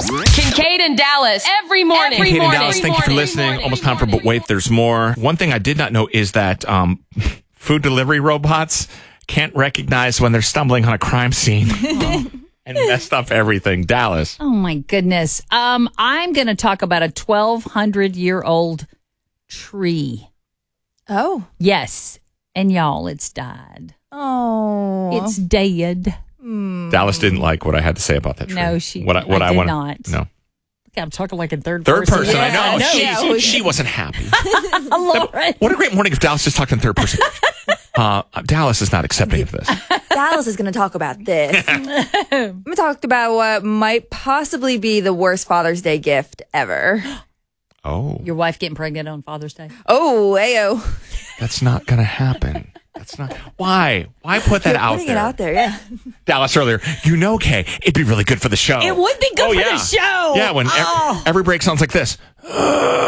Kincaid and Dallas every morning. Kincaid and Dallas, thank you for listening. Almost time for But Wait, There's More. One thing I did not know is that food delivery robots can't recognize when they're stumbling on a crime scene and messed up everything. Dallas. Oh, my goodness. I'm going to talk about a 1,200-year-old tree. Oh. Yes. And y'all, it's died. Oh. It's dead. Dallas didn't like what I had to say about that tree. No, she what I did wanna- not. No. I'm talking like in third Third person, Yes, I know. She wasn't happy. What a great morning if Dallas just talked in third person. Dallas is not accepting of this. Dallas is going to talk about this. I'm going to talk about what might possibly be the worst Father's Day gift ever. Oh. Your wife getting pregnant on Father's Day? Oh, ayo. That's not going to happen. That's not. Why? Why put that out Putting there? it out there, yeah. Dallas earlier, Kay, it'd be really good for the show. It would be good for the show. Yeah, when every break sounds like this.